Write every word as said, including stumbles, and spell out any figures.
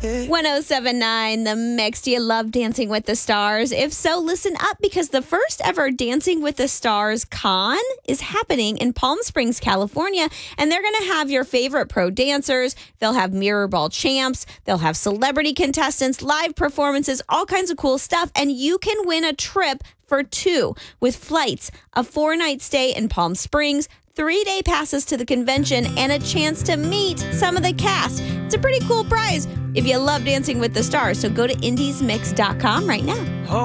one oh seven point nine The Mix. Do you love Dancing with the Stars? If so, listen up, because the first ever Dancing with the Stars Con is happening in Palm Springs, California, and they're going to have your favorite pro dancers. They'll have mirror ball champs. They'll have celebrity contestants, live performances, all kinds of cool stuff, and you can win a trip for two with flights, a four-night stay in Palm Springs, three-day passes to the convention, and a chance to meet some of the cast. It's a pretty cool prize if you love Dancing with the Stars. So go to indies mix dot com right now.